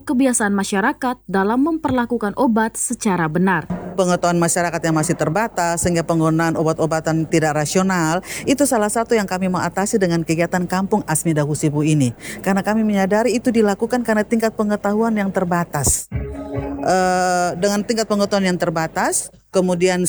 kebiasaan masyarakat dalam memperlakukan obat secara benar. Pengetahuan masyarakat yang masih terbatas sehingga penggunaan obat-obatan tidak rasional itu salah satu yang kami mau atasi dengan kegiatan Kampung Asmi Dago Sibu ini. Karena kami menyadari itu dilakukan karena tingkat pengetahuan yang terbatas. Dengan tingkat pengetahuan yang terbatas, kemudian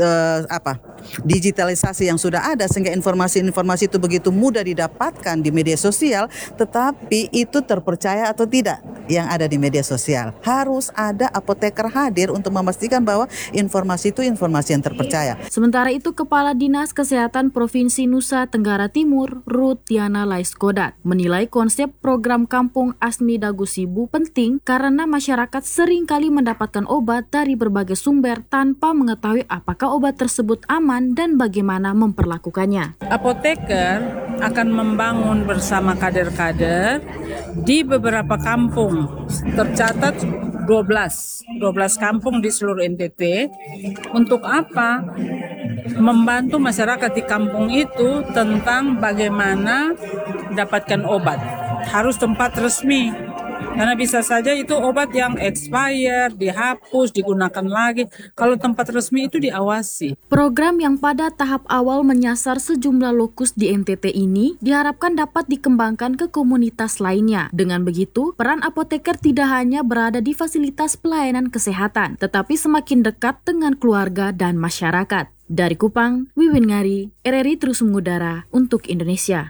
digitalisasi yang sudah ada sehingga informasi-informasi itu begitu mudah didapatkan di media sosial, tetapi itu terpercaya atau tidak yang ada di media sosial. Harus ada apoteker hadir untuk memastikan bahwa informasi itu informasi yang terpercaya. Sementara itu, Kepala Dinas Kesehatan Provinsi Nusa Tenggara Timur, Ruth Diana Laiskodat, menilai konsep program Kampung Asmi Dago Sibu penting karena masyarakat seringkali mendapatkan obat dari berbagai sumber tanpa mengetahui apakah obat tersebut aman dan bagaimana memperlakukannya. Apoteker akan membangun bersama kader-kader di beberapa kampung. Tercatat 12 kampung di seluruh NTT. Untuk apa? Membantu masyarakat di kampung itu tentang bagaimana dapatkan obat. Harus tempat resmi. Karena bisa saja itu obat yang expired, dihapus, digunakan lagi. Kalau tempat resmi itu diawasi. Program yang pada tahap awal menyasar sejumlah lokus di NTT ini diharapkan dapat dikembangkan ke komunitas lainnya. Dengan begitu, peran apoteker tidak hanya berada di fasilitas pelayanan kesehatan, tetapi semakin dekat dengan keluarga dan masyarakat. Dari Kupang, Wiwin Ngari, RRI terus mengudara untuk Indonesia.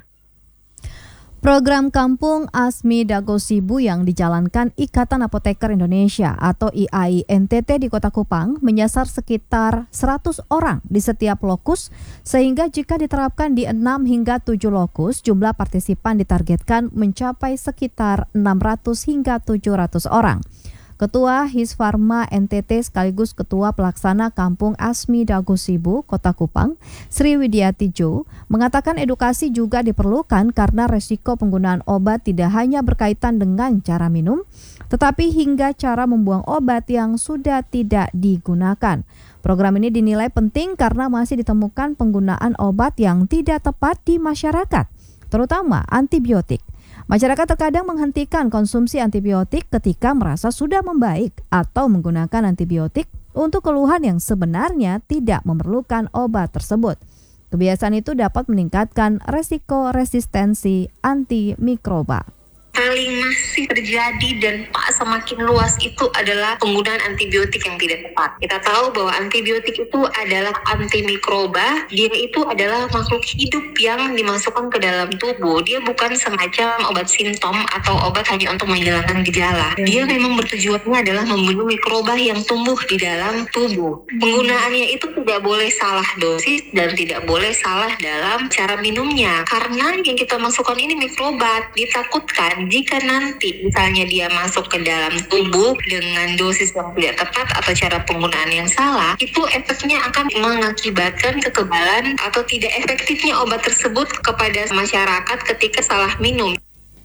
Program Kampung Asmi Dago Sibu yang dijalankan Ikatan Apoteker Indonesia atau IAI NTT di Kota Kupang menyasar sekitar 100 orang di setiap lokus, sehingga jika diterapkan di 6 hingga 7 lokus, jumlah partisipan ditargetkan mencapai sekitar 600 hingga 700 orang. Ketua Hisfarma NTT sekaligus Ketua Pelaksana Kampung Asmi Dago Sibu Kota Kupang, Sri Widiati Jo, mengatakan edukasi juga diperlukan karena resiko penggunaan obat tidak hanya berkaitan dengan cara minum, tetapi hingga cara membuang obat yang sudah tidak digunakan. Program ini dinilai penting karena masih ditemukan penggunaan obat yang tidak tepat di masyarakat, terutama antibiotik. Masyarakat terkadang menghentikan konsumsi antibiotik ketika merasa sudah membaik atau menggunakan antibiotik untuk keluhan yang sebenarnya tidak memerlukan obat tersebut. Kebiasaan itu dapat meningkatkan resiko resistensi antimikroba. Paling masih terjadi dan semakin luas itu adalah penggunaan antibiotik yang tidak tepat. Kita tahu bahwa antibiotik itu adalah antimikroba. Dia itu adalah makhluk hidup yang dimasukkan ke dalam tubuh. Dia bukan semacam obat simptom atau obat hanya untuk menghilangkan gejala. Dia memang bertujuannya adalah membunuh mikroba yang tumbuh di dalam tubuh. Penggunaannya itu tidak boleh salah dosis dan tidak boleh salah dalam cara minumnya. Karena yang kita masukkan ini mikroba, ditakutkan jika nanti misalnya dia masuk ke dalam tubuh dengan dosis yang tidak tepat atau cara penggunaan yang salah, itu efeknya akan mengakibatkan kekebalan atau tidak efektifnya obat tersebut kepada masyarakat ketika salah minum.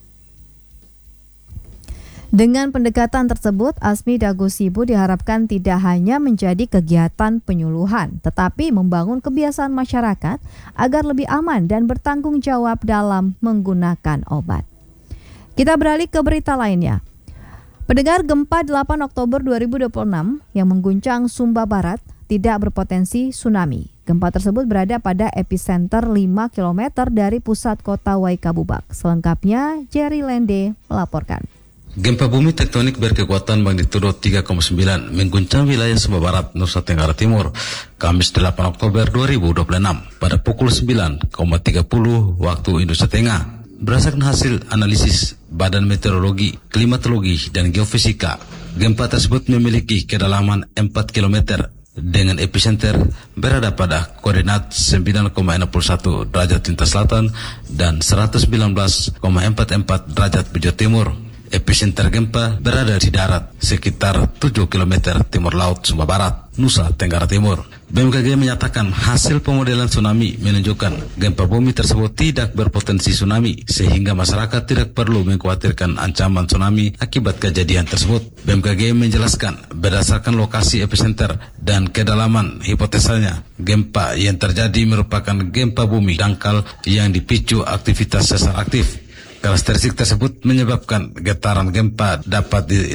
Dengan pendekatan tersebut, Asmi Dago Sibu diharapkan tidak hanya menjadi kegiatan penyuluhan, tetapi membangun kebiasaan masyarakat agar lebih aman dan bertanggung jawab dalam menggunakan obat. Kita beralih ke berita lainnya. Pendengar, gempa 8 Oktober 2026 yang mengguncang Sumba Barat tidak berpotensi tsunami. Gempa tersebut berada pada epicenter 5 km dari pusat kota Waikabubak. Selengkapnya, Jerry Lende melaporkan. Gempa bumi tektonik berkekuatan magnitudo 3,9 mengguncang wilayah Sumba Barat, Nusa Tenggara Timur, Kamis 8 Oktober 2026 pada pukul 9.30 waktu Indonesia Tengah. Berdasarkan hasil analisis Badan Meteorologi, Klimatologi, dan Geofisika, gempa tersebut memiliki kedalaman 4 km dengan epicenter berada pada koordinat 9,61 derajat lintas selatan dan 119,44 derajat bujur timur. Epicenter gempa berada di darat sekitar 7 km timur laut Sumba Barat, Nusa Tenggara Timur. BMKG menyatakan hasil pemodelan tsunami menunjukkan gempa bumi tersebut tidak berpotensi tsunami, sehingga masyarakat tidak perlu mengkhawatirkan ancaman tsunami akibat kejadian tersebut. BMKG menjelaskan berdasarkan lokasi epicenter dan kedalaman hipotesanya, gempa yang terjadi merupakan gempa bumi dangkal yang dipicu aktivitas sesar aktif. Karakteristik tersebut menyebabkan getaran gempa dapat